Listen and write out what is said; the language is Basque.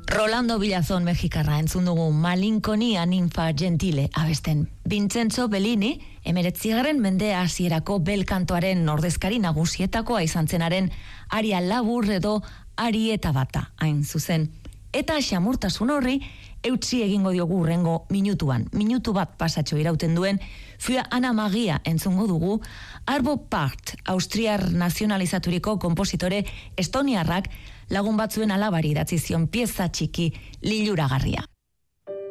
Rolando Villazón mexikarra entzun dugu Malinconia ninfa gentile abesten. Vincenzo Bellini, 19. mende hasierako belkantoaren ordezkari nagusietakoa izan zenaren aria labur edo arieta bata, hain zuzen. Eta xamurtasun horri, eutsi egingo diogu hurrengo minutuan. Minutu bat pasatxo irauten duen, Für Ana Magia entzungo dugu, Arvo Pärt, austriar nazionalizaturiko kompositore estoniarrak lagun batzuen alabari idatzi zion pieza txiki liluragarria.